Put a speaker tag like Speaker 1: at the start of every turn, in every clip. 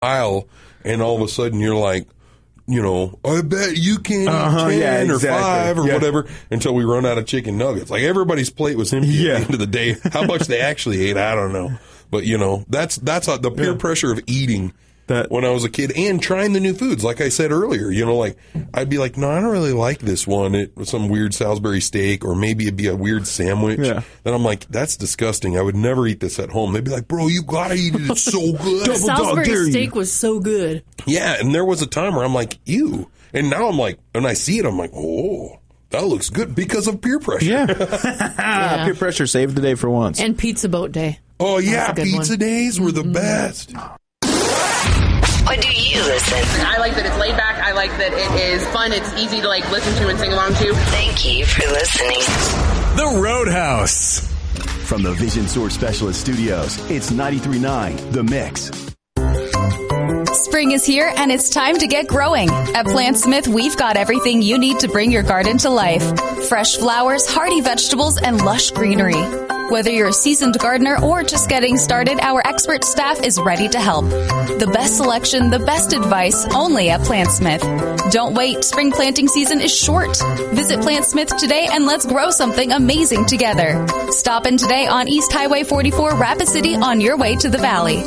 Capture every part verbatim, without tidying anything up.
Speaker 1: aisle, and all of a sudden you're like, you know, I bet you can eat
Speaker 2: uh-huh,
Speaker 1: ten
Speaker 2: yeah,
Speaker 1: or
Speaker 2: exactly.
Speaker 1: five or
Speaker 2: yeah.
Speaker 1: whatever until we run out of chicken nuggets. Like everybody's plate was empty
Speaker 2: Yeah.
Speaker 1: at the end of the day. How much they actually ate, I don't know. But you know, that's that's uh, the peer
Speaker 2: Yeah.
Speaker 1: pressure of eating.
Speaker 2: That,
Speaker 1: when I was a kid and trying the new foods, like I said earlier, you know, like I'd be like, no, I don't really like this one. It was some weird Salisbury steak, or maybe it'd be a weird sandwich.
Speaker 2: Yeah.
Speaker 1: Then I'm like, that's disgusting. I would never eat this at home. They'd be like, bro, you gotta eat it. It's so good.
Speaker 2: Double dog dare
Speaker 3: Salisbury
Speaker 2: you.
Speaker 3: steak was so good.
Speaker 1: Yeah, and there was a time where I'm like, ew. And now I'm like, when I see it, I'm like, oh, that looks good because of peer pressure.
Speaker 2: Yeah.
Speaker 3: Yeah.
Speaker 2: Peer pressure saved the day for once.
Speaker 3: And Pizza Boat Day.
Speaker 1: Oh, yeah,
Speaker 3: That's a good
Speaker 1: pizza
Speaker 3: one.
Speaker 1: days were the best.
Speaker 4: What do you listen?
Speaker 5: I like that it's laid back. I like that it is fun. It's easy to like listen to and sing along to.
Speaker 4: Thank you for listening.
Speaker 6: The Roadhouse.
Speaker 7: From the Vision Source Specialist Studios, it's ninety-three point nine The Mix.
Speaker 8: Spring is here and it's time to get growing. At PlantSmith, we've got everything you need to bring your garden to life. Fresh flowers, hardy vegetables, and lush greenery. Whether you're a seasoned gardener or just getting started, our expert staff is ready to help. The best selection, the best advice, only at PlantSmith. Don't wait. Spring planting season is short. Visit PlantSmith today and let's grow something amazing together. Stop in today on East Highway forty-four, Rapid City, on your way to the Valley.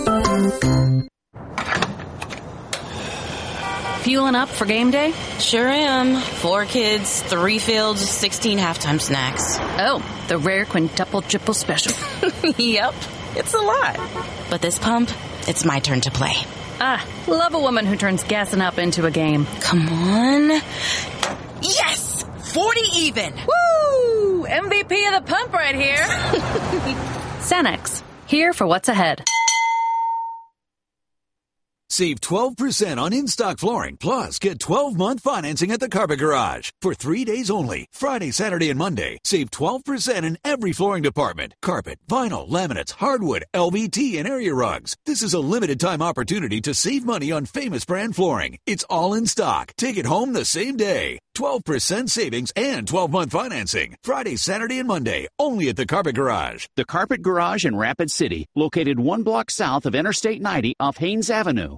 Speaker 9: Fueling up for game day?
Speaker 10: Sure am. Four kids, three fields, sixteen halftime snacks.
Speaker 9: Oh, the rare quintuple triple special.
Speaker 10: Yep, it's a lot. But this pump, it's my turn to play.
Speaker 9: Ah, love a woman who turns gassing up into a game.
Speaker 10: Come on. Yes! forty even!
Speaker 9: Woo! M V P of the pump right here. Cenex, here for what's ahead.
Speaker 6: Save twelve percent on in-stock flooring, plus get twelve-month financing at the Carpet Garage. For three days only, Friday, Saturday, and Monday, save twelve percent in every flooring department. Carpet, vinyl, laminates, hardwood, L V T, and area rugs. This is a limited-time opportunity to save money on famous brand flooring. It's all in stock. Take it home the same day. twelve percent savings and twelve-month financing. Friday, Saturday, and Monday, only at the Carpet Garage.
Speaker 11: The Carpet Garage in Rapid City, located one block south of Interstate ninety off Haynes Avenue.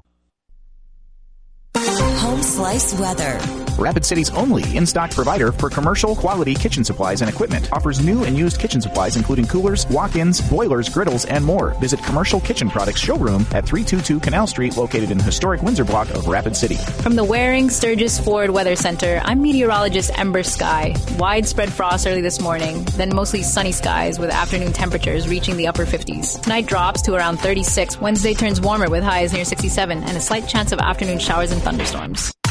Speaker 12: Home Slice Weather.
Speaker 13: Rapid City's only in-stock provider for commercial quality kitchen supplies and equipment. Offers new and used kitchen supplies including coolers, walk-ins, boilers, griddles, and more. Visit Commercial Kitchen Products showroom at three twenty-two Canal Street, located in the historic Windsor block of Rapid City.
Speaker 14: From the Waring Sturgis Ford Weather Center, I'm meteorologist Ember Sky. Widespread frost early this morning, then mostly sunny skies with afternoon temperatures reaching the upper fifties. Tonight drops to around thirty-six. Wednesday turns warmer with highs near sixty-seven and a slight chance of afternoon showers and thunderstorms.